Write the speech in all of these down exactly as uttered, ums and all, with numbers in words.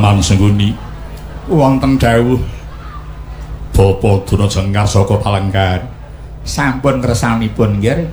Paman Sengguni wonten dawuh Bapa Duna Jengkar saka Palenggan sampun kersanipun nggih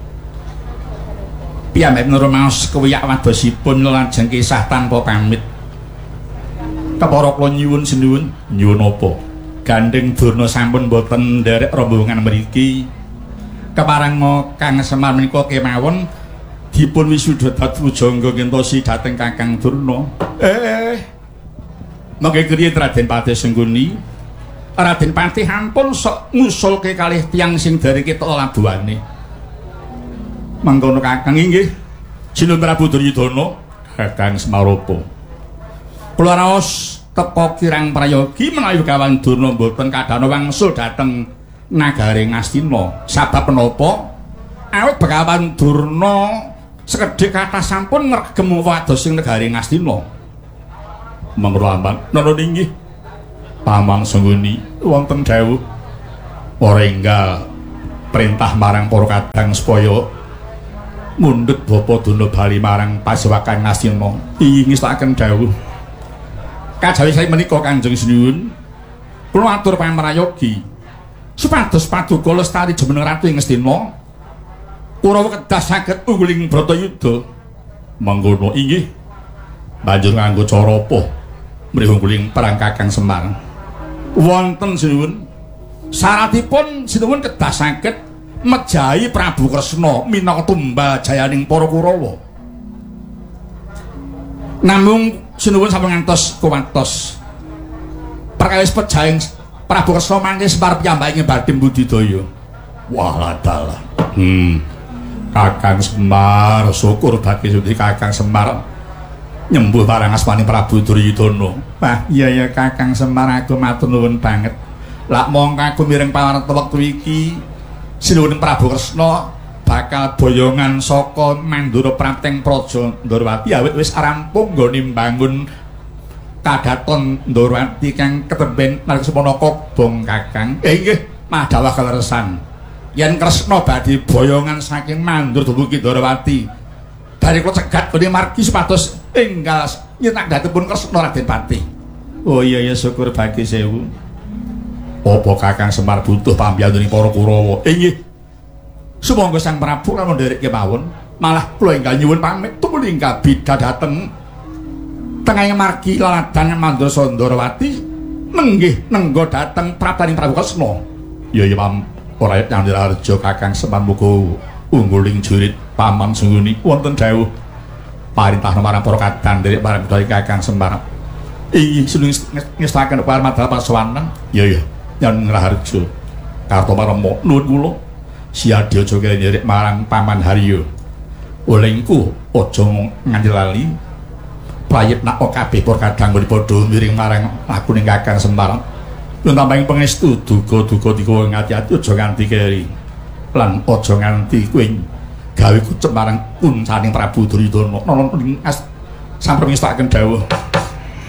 piyambak nurumaos kewiyak wadosipun lajeng kisah tanpa pamit kepara kula nyuwun sinuwun nyuwun apa Gandeng Durna sampun boten nderek rombongan mriki keparang Kang Semar menika kemawon dipun wisuda dadi jangga ngentosi dhateng Kakang Durna eh mangke kriye Raden Patih Sengguni Raden Patih ampun sok ngusulke kalih tiyang sing dari kita labuhane mangkono Kakang inggih Jinun Prabu Duryudana Kakang Semaropa kula raos teka kirang prayogi menawi kawan Durna mboten kadhana wangsul dhateng nagare Ngastina sabab menapa awit Begawan Durna sekedhik kathah sampun ngregem wados ing negari Ngastina mangruaman nono inggih Paman Sengguni wonten dawuh ora enggal perintah marang para kadang supaya mundhut Bapa Duna bali marang pasewakan Ngastina inggih ngestaken dawuh kajawi saya menika Kanjeng Sinuwun kula atur pamrayogi supados paduka lestari jumeneng ratu ing Ngastina Kurawa kedah saged ungguling Bratayuda mangkono inggih banjur nganggo cara apa mrih ungguling perang Kakang Semar wonten Sinuwun syaratipun Sinuwun kedah saged mejahi Prabu Kresna minangka tumbal jayaning para Kurawa namung Sinuwun sampun ngantos kuwatos perkawis pejaing Prabu Kresna mangke Semar piyambake badhe budidaya wah dalah hmm Kakang Semar syukur bagi sudi Kakang Semar nyembuh parang asmani Prabu Duryudana wah iya ya Kakang Semar aku matur nuwun banget lak mong aku mireng pawarta wektu iki Sinuwun Prabu Kresna bakal boyongan saka Mandura Prateng Praja Ndarawati awit wis rampung nggone mbangun kadaton Ndarawati kang ketemben Narkasupana Kobong Kakang eh nggih madhawah kaleresan yen Kresna badhe boyongan saking Mandur dumugi Ndarawati bari kula cegat kene margi supados enggal nyetak datipun Kresna Raden Patih oh iya ya syukur bagi sewu apa Kakang Semar butuh pambiyantuning para Kurawa eh nggih sumangga Sang Prabu lamun nderek kemawon malah kula enggal nyuwun pamit tumuli enggal bidhah dhateng tengahing margi laladan Mandura Ndarawati nenggih nenggo dhateng prataning Prabu Kresna ya ya Pam ora Nyandiraharja Kakang Semar muga ungguling jurit Paman Sengguni wonten dawuh parintah marang para kadang nderek marang Bapak Kakang Semar iki suling ngestaken parmadal pasawanan ya ya Nyandiraharja Kartomarama nuwun kula siadya aja nderek marang Paman Haryo olehku aja nganti lali prayitna kabeh para kadang padha miring marang lakuning Kakang Semar yen tamping pangestu duga-duga dikowe ngati-ati aja nganti keri lan aja nganti kowe gawe kucep marang uncaning Prabu Duryudana nana sampun ngestaken dawuh